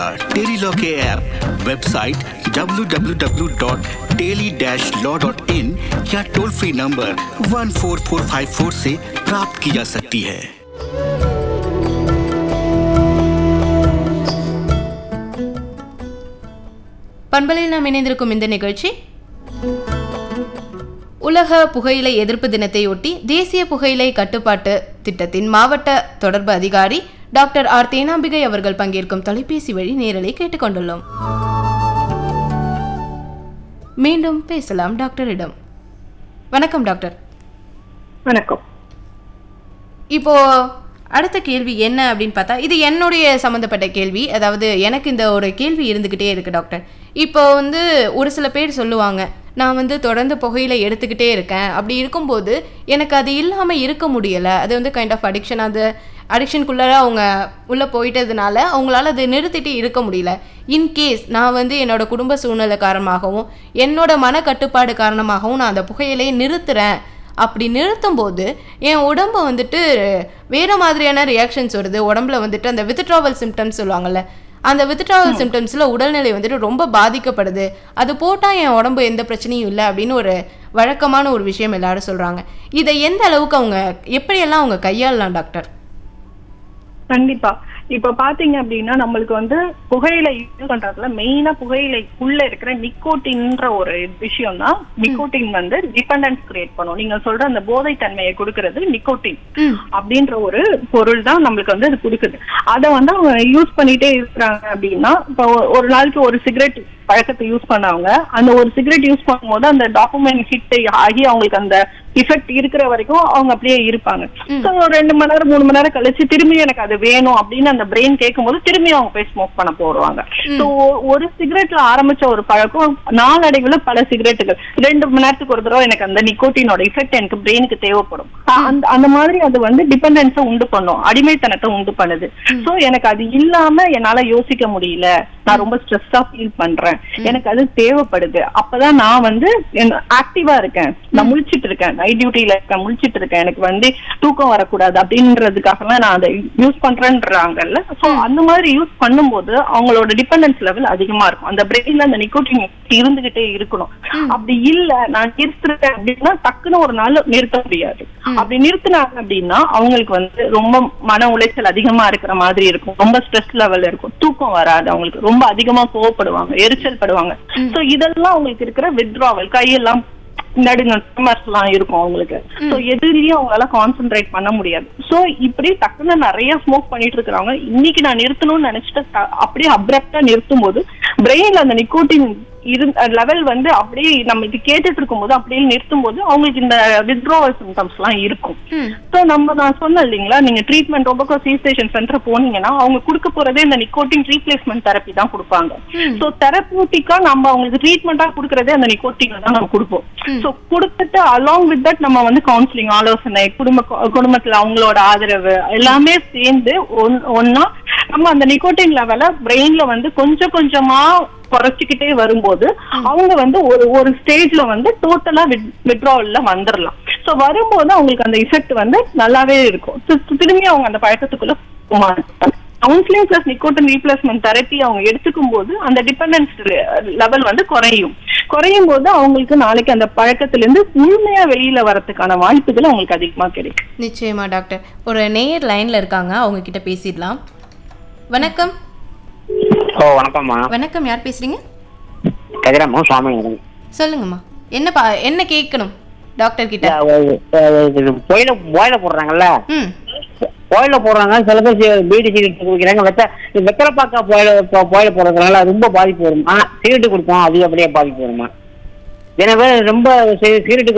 Tele-Law के app, website www.teli-law.in या toll free number 14454 से प्राप्त की जा सकती है। பண்பலையில் நாம் இணைந்திருக்கும் இந்த நிகழ்ச்சி உலக புகையிலை எதிர்ப்பு தினத்தையொட்டி தேசிய புகையிலை கட்டுப்பாட்டு திட்டத்தின் மாவட்ட தொடர்பு அதிகாரி டாக்டர் ஆர் தேனாம்பிகை அவர்கள் பங்கேற்கும் தொலைபேசி வழி நேரலை கேட்டுக்கொண்டுள்ளோம். மீண்டும் பேசலாம் டாக்டரிடம். வணக்கம் டாக்டர். வணக்கம். இப்போ அடுத்த கேள்வி என்ன அப்படின்னு பார்த்தா, இது என்னுடைய சம்மந்தப்பட்ட கேள்வி. அதாவது எனக்கு இந்த ஒரு கேள்வி இருந்துக்கிட்டே இருக்கு டாக்டர். இப்போ ஒரு சில பேர் சொல்லுவாங்க, நான் தொடர்ந்து புகையில எடுத்துக்கிட்டே இருக்கேன், அப்படி இருக்கும்போது எனக்கு அது இல்லாமல் இருக்க முடியலை, அது கைண்ட் ஆஃப் அடிக்ஷன், அது அடிக்ஷனுக்குள்ளே அவங்க உள்ளே போயிட்டதுனால அவங்களால அதை நிறுத்திட்டு இருக்க முடியல. இன்கேஸ் நான் என்னோட குடும்ப சூழ்நிலை காரணமாகவும் என்னோட மன கட்டுப்பாடு காரணமாகவும் நான் அந்த புகையிலையை நிறுத்துகிறேன். அப்படி நிறுத்தும் போது என் உடம்பு வேறு மாதிரியான ரியாக்ஷன்ஸ் வருது. உடம்புல அந்த வித்ட்ராவல் சிம்டம்ஸ் சொல்லுவாங்கள்ல, அந்த வித்ட்ராவல் சிம்டம்ஸில் உடல்நிலை ரொம்ப பாதிக்கப்படுது. அது போட்டால் என் உடம்பு எந்த பிரச்சனையும் இல்லை அப்படின்னு ஒரு வழக்கமான ஒரு விஷயம் எல்லாரும் சொல்கிறாங்க. இதை எந்த அளவுக்கு அவங்க எப்படியெல்லாம் அவங்க கையாளலாம் டாக்டர்? கண்டிப்பா. இப்ப பாத்தீங்க அப்படின்னா நம்மளுக்கு புகையிலை யூஸ் பண்றதுல மெயினா புகையிலைக்குள்ள இருக்கிற நிக்கோட்டின்ற ஒரு விஷயம் தான். நிக்கோட்டின் டிபெண்டன்ஸ் கிரியேட் பண்ணும். நீங்க சொல்ற அந்த போதை தன்மையை கொடுக்கறது நிக்கோட்டின் அப்படின்ற ஒரு பொருள் தான் நம்மளுக்கு அது கொடுக்குது. அதை அவங்க யூஸ் பண்ணிட்டே இருக்கிறாங்க அப்படின்னா, இப்போ ஒரு நாளைக்கு ஒரு சிகரெட் பழக்கத்தை யூஸ் பண்ணவங்க அந்த ஒரு சிகரெட் யூஸ் பண்ணும்போது அந்த டாக்குமெண்ட் ஹிட் ஆகி அவங்களுக்கு அந்த இஃபெக்ட் இருக்கிற வரைக்கும் அவங்க அப்படியே இருப்பாங்க. ஒரு 2 மணி நேரம் 3 மணி நேரம் கழிச்சு திரும்பி எனக்கு அது வேணும் அப்படின்னு அந்த பிரெயின் கேட்கும் போது திரும்பி அவங்க போய் ஸ்மோக் பண்ண போடுவாங்க. ஸோ ஒரு சிகரெட்ல ஆரம்பிச்ச ஒரு பழக்கம் நாளடைவுல பல சிகரெட்டுகள் 2 மணி நேரத்துக்கு ஒரு தடவை எனக்கு அந்த நிக்கோட்டினோட இஃபெக்ட் எனக்கு பிரெயினுக்கு தேவைப்படும். அந்த மாதிரி அது டிபெண்டன்ஸை உண்டு பண்ணும், அடிமைத்தனத்தை உண்டு பண்ணுது. ஸோ எனக்கு அது இல்லாம என்னால யோசிக்க முடியல, நான் ரொம்ப ஸ்ட்ரெஸ்ஸா ஃபீல் பண்றேன், எனக்கு அது தேவைப்படுது. அப்பதான் நான் ஆக்டிவா இருக்கேன், நான் முழிச்சிட்டு இருக்கேன், நைட் டியூட்டில இருக்கேன், முழிச்சிட்டு இருக்கேன், எனக்கு தூக்கம் வரக்கூடாது அப்படின்றதுக்காக நான் அதை யூஸ் பண்றேன்றாங்கல்ல. சோ அந்த மாதிரி யூஸ் பண்ணும்போது அவங்களோட டிபெண்டன்ஸ் லெவல் அதிகமா இருக்கும். அந்த பிரெயின்ல அந்த நிக்கோட்டின் இருந்துகிட்டே இருக்கணும். அப்படி இல்ல நான் நிறுத்துறேன் அப்படின்னா டக்குன்னு ஒரு நாள் நிறுத்த முடியாது. அப்படி நிறுத்தினாங்க அப்படின்னா அவங்களுக்கு ரொம்ப மன உளைச்சல் அதிகமா இருக்கிற மாதிரி இருக்கும், ரொம்ப ஸ்ட்ரெஸ் லெவல் இருக்கும், தூக்கம் வராது, அவங்களுக்கு ரொம்ப அதிகமா கோவப்படுவாங்க, எரிச்சல் படுவாங்க. சோ இதெல்லாம் அவங்களுக்கு இருக்கிற வித்ட்ராவல், கையெல்லாம் எல்லாம் இருக்கும் அவங்களுக்கு. சோ எதுலயும் அவங்களால கான்சென்ட்ரேட் பண்ண முடியாது. சோ இப்படி டக்குன்னு நிறைய ஸ்மோக் பண்ணிட்டு இருக்கிறவங்க இன்னைக்கு நான் நிறுத்தணும்னு நினைச்சிட்டு அப்படியே அப்ரப்டா நிறுத்தும் போது பிரெயின்ல அந்த நிக்கோட்டின் லெவல் அப்படியே நம்ம இது கேட்டுட்டு இருக்கும் போது அப்படியே நிறுத்தும் போது அவங்களுக்கு இந்த வித்ட்ராவல் சிம்டம்ஸ் எல்லாம் இருக்கும். சோ நான் சொன்னேன் இல்லைங்களா, நீங்க ட்ரீட்மெண்ட் ரொம்ப சீசேஷன் சென்டர் போனீங்கன்னா அவங்க கொடுக்க போறதே இந்த நிக்கோட்டின் ரீப்ளேஸ்மெண்ட் தெரப்பி தான் கொடுப்பாங்க. சோ தெரப்பூட்டிக்கா நம்ம அவங்களுக்கு ட்ரீட்மெண்டா கொடுக்கறதே அந்த நிக்கோட்டின் தான் நம்ம கொடுப்போம். சோ கொடுத்துட்டு அலாங் வித் தட் நம்ம கவுன்சிலிங், ஆலோசனை, குடும்பத்துல அவங்களோட ஆதரவு எல்லாமே சேர்ந்து ஒன்னா நம்ம அந்த நிக்கோட்டின் லெவல பிரெயின்ல கொஞ்சம் கொஞ்சமா குறைச்சிக்கிட்டே வரும்போது அவங்க ஒரு ஸ்டேஜ்ல டோட்டலா வித்ட்ராவல்ல வந்துடலாம். சோ வரும்போது அவங்களுக்கு அந்த இஃபெக்ட் நல்லாவே இருக்கும். திரும்பி அவங்க அந்த பழக்கத்துக்குள்ள counselling plus nicotine replacement therapy அவங்க எடுத்துக்கும் போது அந்த டிபெண்டன்ஸ் லெவல் குறையும் போது அவங்களுக்கு நாளைக்கு அந்த பழக்கத்துல இருந்து முழுமையா வெளியில வரதுக்கான வாய்ப்புகள் அவங்களுக்கு அதிகமா கிடைக்கும். நிச்சயமா டாக்டர். ஒரு நேயர் லைன்ல இருக்காங்க, அவங்க கிட்ட பேசிடலாம். வணக்கம். வணக்கம்மா. வணக்கம், யார் பேசுறீங்க? கதிராமா சுவாமி. சொல்லுங்கம்மா, என்ன கேட்கணும் டாக்டர் கிட்ட? போயில போடுறாங்கல்ல, போயில போடுறாங்க, சில பேர் பீடி சிகரெட் குடிக்கிறாங்க, வெத்தலை பாக்கா போயில போடுறதுனால ரொம்ப பாதிப்பு வருமா? சிகரெட்டு கொடுப்போம், அது அப்படியே பாதிப்பு வருமா? எனவே ரொம்ப சிகரெட்டு